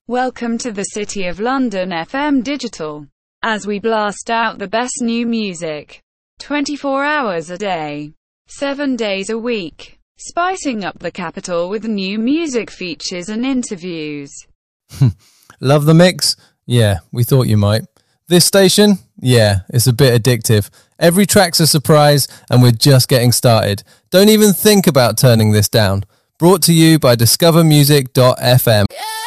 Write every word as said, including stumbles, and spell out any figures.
Welcome to the City of London F M Digital, as we blast out the best new music, twenty-four hours a day, seven days a week, spicing up the capital with new music features and interviews. Love the mix? Yeah, we thought you might. This station? Yeah, it's a bit addictive. Every track's a surprise, and we're just getting started. Don't even think about turning this down. Brought to you by discover music dot f m. Yeah.